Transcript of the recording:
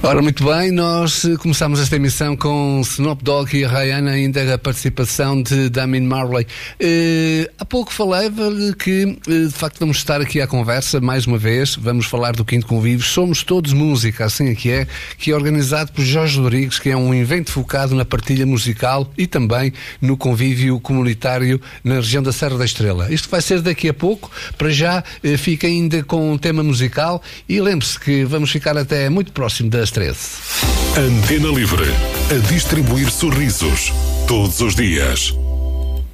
Ora, muito bem, nós começámos esta emissão com Snoop Dogg e a Rihanna, ainda a participação de Damian Marley. Há pouco falei-lhe que, de facto, vamos estar aqui à conversa, mais uma vez, vamos falar do Quinto Convívio. Somos Todos Música, assim é que é organizado por Jorge Rodrigues, que é um evento focado na partilha musical e também no convívio comunitário na região da Serra da Estrela. Isto vai ser daqui a pouco, para já fica ainda com um tema musical e lembre-se que vamos ficar até muito próximo das 13. Antena Livre, a distribuir sorrisos todos os dias.